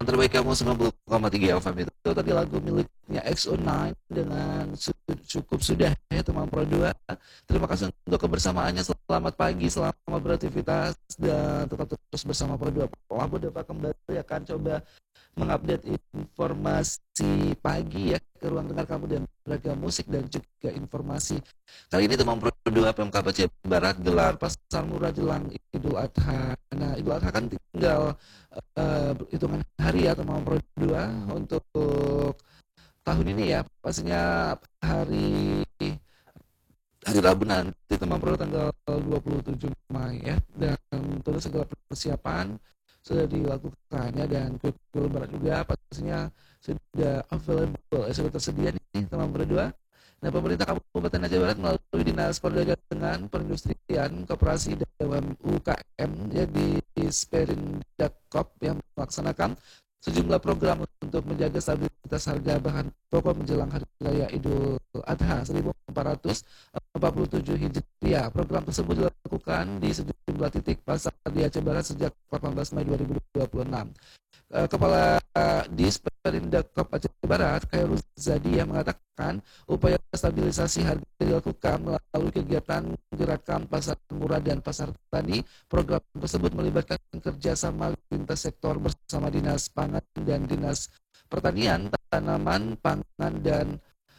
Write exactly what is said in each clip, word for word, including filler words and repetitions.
terbaik kamu sembilan puluh koma tiga F M itu tadi lagu miliknya X O sembilan dengan su- cukup sudah ya teman Pro dua. Terima kasih untuk kebersamaannya. Selamat pagi, selamat beraktivitas dan tetap terus bersama Pro dua. Wah, Bodapa kembali akan coba mengupdate informasi pagi ya ke ruang dengar kamu dan beragam musik dan juga informasi. Kali ini teman Pro dua P M K Aceh Barat gelar pasar murah jelang Idul Adha. Nah, Idul Adha kan tinggal uh, hitungan hari ya teman Pro dua untuk tahun ini ya. Pastinya hari hari Rabu nanti teman Pro tanggal dua puluh tujuh Mei ya, dan terus segala persiapan sudah dilakukannya dan kue lebaran juga pastinya sudah available, eh, sudah tersedia nih teman berdua. Nah, pemerintah Kabupaten Aceh Barat melalui Dinas Perdagangan, Perindustrian, Koperasi dan U K M ya di Sperindak yang melaksanakan sejumlah program untuk menjaga stabilitas harga bahan pokok menjelang hari raya Idul Adha seribu empat ratus empat puluh tujuh Hijriah. Program tersebut dilakukan di sejumlah titik pasar di Aceh Barat sejak delapan belas Mei dua ribu dua puluh enam. Kepala Disperindak Aceh Barat, Khairul Zadi yang mengatakan upaya stabilisasi harga dilakukan melalui kegiatan gerakan pasar murah dan pasar tani. Program tersebut melibatkan kerjasama lintas sektor bersama Dinas Pangan dan Dinas Pertanian, Tanaman, Pangan, dan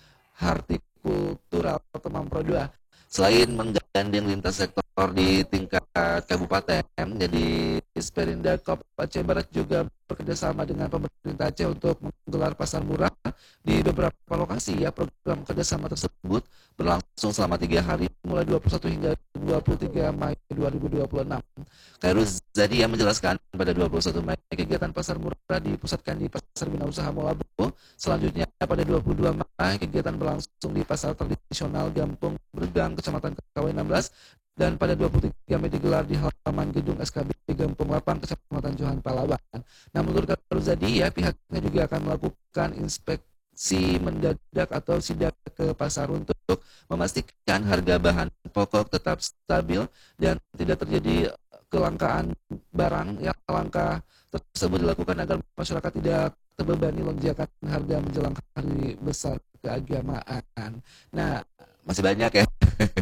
Hortikultural teman Pro dua. Selain menggandeng lintas sektor di tingkat kabupaten, jadi Disperindak Aceh Barat juga bekerjasama dengan pemerintah Aceh untuk menggelar pasar murah di beberapa lokasi ya. Program kerjasama tersebut berlangsung selama tiga hari mulai dua puluh satu hingga dua puluh tiga Mei dua ribu dua puluh enam. Khairul Zadi yang menjelaskan pada dua puluh satu Mei kegiatan pasar murah dipusatkan di Pasar Bina Usaha Molabu. Selanjutnya pada dua puluh dua Mei kegiatan berlangsung di Pasar Tradisional Gampung Bergang, Kecamatan K W enam belas, dan pada dua puluh tiga Mei digelar di halaman gedung S K B Gampung delapan, Kecamatan Johan Palawan. Nah, menurut Khairul Zadi ya, pihaknya juga akan melakukan inspeksi mendadak atau sidak ke pasar untuk memastikan harga bahan pokok tetap stabil dan tidak terjadi kelangkaan barang. Yang langkah tersebut dilakukan agar masyarakat tidak terbebani lonjakan harga menjelang hari besar keagamaan. Nah, masih banyak ya.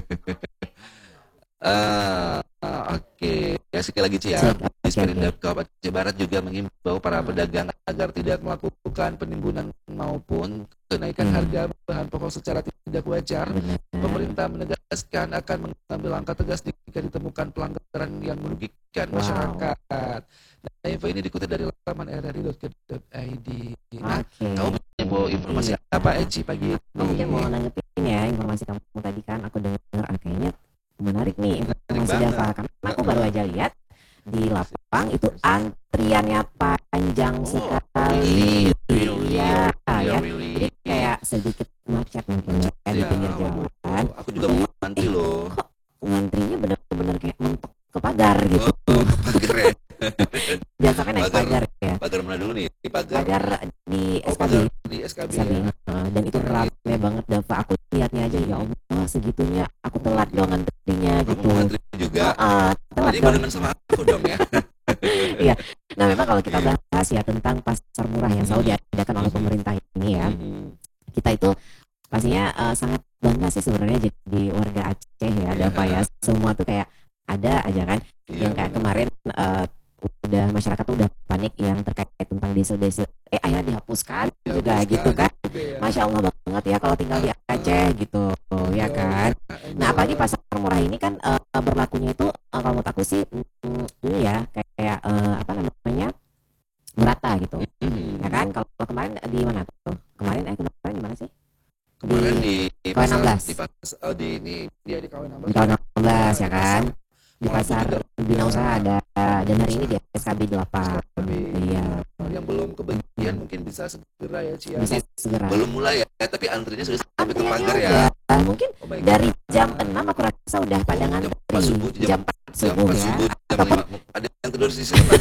Uh, uh, Oke, okay. Ya sekali lagi Cia, Disperindak Aceh Barat juga mengimbau para pedagang agar tidak melakukan penimbunan maupun kenaikan hmm. harga bahan pokok secara tidak wajar. Benar. Pemerintah menegaskan akan mengambil langkah tegas jika ditemukan pelanggaran yang merugikan wow. masyarakat. Nah, info ini dikutip dari laman r r i dot co dot i d. Nah, okay. Kamu mau informasi iya. apa Eci pagi ini? Aku mungkin mau nanggepin ya informasi kamu tadi kan, aku dengar kayaknya menarik nih informasi Dava, karena aku baru aja lihat di lapang itu antriannya panjang oh, sekali. Iya, ya. Jadi kayak sedikit macet mungkin ya di pinggir jalan. Aku juga mau ngantri loh. Kok ngantrinya benar-benar kayak mentok ke pagar gitu. Oh, pagar ya. Jangan sampai naik pagar, pagar ya. Pagar mana dulu nih? Di pagar. Pagar di oh, S K B. Di S K B. S K B. Ya. Nah, dan itu rame banget Dava. Aku lihatnya aja ya Allah segitunya. Aku telat dong antrinya gitu. Kamu ngantri juga? Uh, telat Jadi dong. barengan sama aku dong ya. Iya. Nah, memang kalau kita bahas ya tentang pasar murah yang selalu diadakan oleh pemerintah ini ya. Kita itu pastinya uh, sangat bangga sih sebenarnya jadi warga Aceh ya. Dava ya. Semua tuh kayak ada aja kan yang kayak kemarin uh, udah masyarakat tuh udah panik yang terkait tentang diesel-diesel eh akhirnya dihapuskan ya, juga gitu kan ya. Masya Allah banget ya kalau tinggal di Aceh gitu ya, ya kan. Nah apalagi pasar murah ini kan uh, berlakunya itu uh, kalau menurut aku sih mm, ini ya kayak, kayak uh, apa namanya merata gitu mm-hmm. ya kan. Kalau kemarin di mana tuh kemarin eh kemarin di mana sih kemarin di, di K W enam belas di, oh, di ini dia di K W enam belas di K W enam belas ya kan di pasar Bina Usaha ada dan hari ini di S K B delapan. Iya. Yang belum kebagian mungkin bisa segera ya Cia. Bisa segera. Belum mulai ya, tapi antrinya sudah sampai ke pagar ya. Udah. Mungkin oh dari jam enam aku rasa udah pada ngantri. Jam subuh, jam empat subuh ya. Subuh, jam lima. Ada yang tidur di sini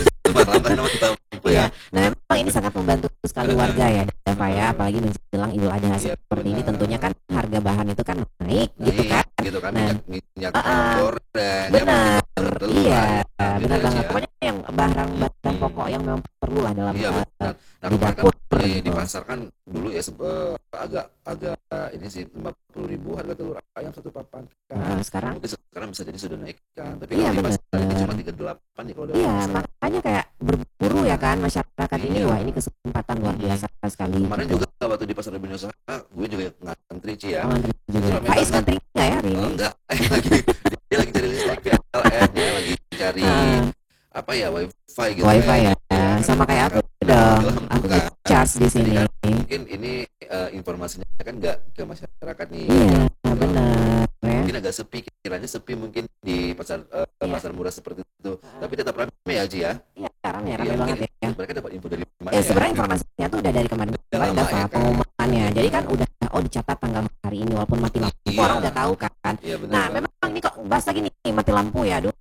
ya. Nah, memang ini sangat membantu sekali warga ya, Dava ya, apalagi menjelang Idul Adha seperti ini tentunya kan harga bahan itu kan naik gitu kan. Gitu kan, nah, minyak uh, goreng. Benar. Iya, benar banget. Pokoknya yang barang-barang kebutuhan Hmm. pokok yang memang perlu lah dalam Iya uh, benar. Nah di kemarin kan dapur di, di gitu. pasar kan dulu ya se- eh, agak agak ini sih lima puluh ribu harga telur ayam satu papan kan. Uh, sekarang Mungkin sekarang bisa jadi sudah naik kan. Tapi iya kalau di bener. pasar itu cuma tiga puluh delapan nih kalau dari Iya, pasar. makanya kayak berburu ya kan masyarakat ini. Iya. Wah, ini kesempatan luar Mm-mm. biasa sekali Kemarin gitu. juga waktu di pasar Rebunya Usaha, gue juga ngantri Ci ya. Oh, ngantri Itu juga. rame Faiz banget. ngantri nggak ya hari Oh, ini? enggak, eh, lagi dia lagi cari listrik P L N, dia lagi cari Uh, apa ya wifi gitu wifi ya. ya, Ya kan sama kayak aku masyarakat dong. mati lampu Aku kan. ngecas di Jadi sini. kan mungkin ini eh, informasinya kan nggak ke masyarakat nih, Iya, nggak ke lampu. benar ya. Mungkin agak sepi, kiranya sepi mungkin di pasar eh, Iya. pasar murah seperti itu. Tapi tetap ramai ya Ci ya. Iya, rame, Iya rame mungkin banget ya. mereka dapat info dari mana Ya ya? sebenarnya informasinya tuh udah dari kemarin Udah kemarin lama Dava ya kan. pengumumannya. Iya Jadi kan benar. udah oh dicatat tanggal hari ini walaupun mati lampu Iya. orang udah tahu kan. Iya benar. Nah, memang ini kok bahas lagi nih mati lampu ya, aduh.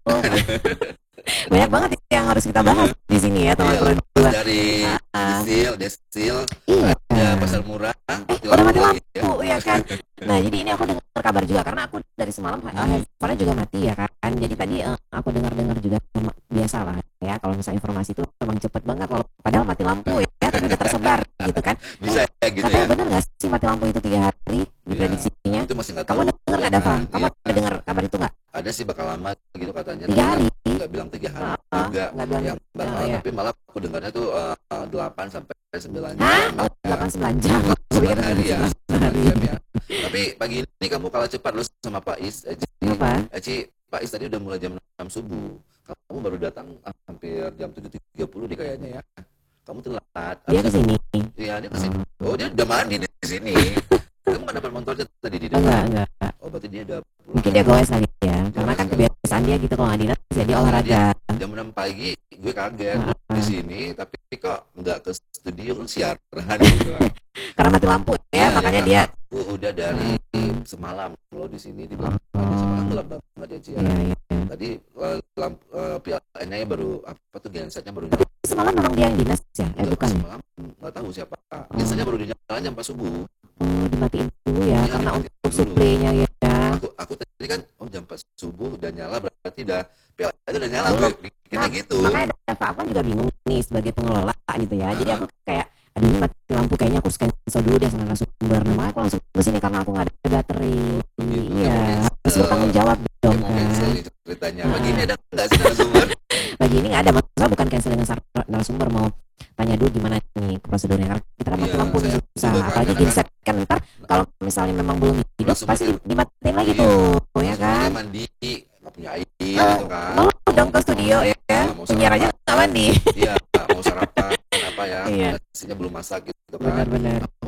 Banyak banget yang harus kita bahas di sini ya, Iya, teman-teman. lepas dari Ah, desil, desil, iya. ada pasar murah, mati Udah mati lampu lagi ya. lampu ya kan. Nah, jadi ini aku dengar kabar juga karena aku dari semalam uh, handphone juga mati ya kan. Jadi tadi uh, aku dengar-dengar juga sama, biasa lah ya kalau misalnya informasi itu memang cepet banget walau padahal mati lampu ya, tapi udah tersebar gitu kan. Bisa ya gitu Katanya ya. benar nggak sih mati lampu itu tiga hari diprediksinya? Itu masih nggak tahu. Kamu dengar nggak ya Dava? kan? Kamu Iya, ada dengar kabar itu nggak? ada sih bakal lama gitu katanya. Tiga Tapi hari? nggak bilang tiga hari Ah, juga. nggak bilang. Yang bakal, Ah, iya. tapi malah aku dengarnya tuh eh, delapan sampai sembilan Hah? jam. Oh, delapan sembilan jam. sembilan hari ya. sembilan sembilan hari. jam ya. Tapi pagi ini kamu kalah cepat loh sama Pak Is. Eh, Ci. Apa? Eh, Ci, Pak Is tadi udah mulai jam enam subuh. Kamu baru datang ah, hampir jam tujuh tiga puluh nih kayaknya ya. Kamu telat. Dia ke sini. Iya, dia kesini. Oh, dia udah mandi di sini. Kamu nggak dapat motornya tadi di Enggak, depan? enggak. Oh, berarti dia udah pulang. Mungkin dia goes lagi ya. Karena kan kebiasaan dia gitu kalau nggak dinas jadi olahraga. Jam enam pagi, gue kaget Ah, di sini, tapi kok nggak ke studio kan siaran gitu. Karena mati lampu ya, makanya dia. Aku udah dari semalam lo di sini di belakang. Semalam gelap banget ya Ci ya. Iya, iya. Tadi eh, lampu eh, P L N-nya baru apa tuh gensetnya baru Tapi semalam memang dia yang dinas ya? Eh Enggak, bukan. semalam nggak tahu siapa. Gensetnya baru dinyalain jam pas subuh. Oh, dimatiin dulu ya, Iya, karena dimatiin untuk dulu. suplainya ya. Aku aku tadi kan oh jam pas subuh udah nyala berarti udah P L N udah nyala. Oh, Gue pikirnya Nah, gitu. makanya Dava aku kan juga bingung nih sebagai pengelola gitu ya. Jadi aku kayak aduh ini mati lampu kayaknya aku cancel dulu deh sama narasumber. Namanya aku langsung ke sini karena aku nggak ada baterai. Begitu, Iya, kamu harus cancel. bertanggung jawab dong Mau kan. cancel nih ceritanya. Pagi ini ada nggak sih narasumber? Lagi ini nggak ada masalah, bukan cancel dengan sar- narasumber, mau tanya dulu gimana nih prosedurnya karena kita dapat Iya, lampu nih saya susah. juga Apalagi kadang-kadang- genset kan ntar kalau misalnya memang belum hidup Langsung pasti mati. dimatiin lagi Iya. tuh ya Terus kan. dia mandi, nggak punya air gitu kan. Mau dong ke studio ya, Mau penyiar aja sarapan. nggak mandi. Iya, mau sarapan apa ya? Iya. Nasinya belum masak gitu kan. Benar-benar.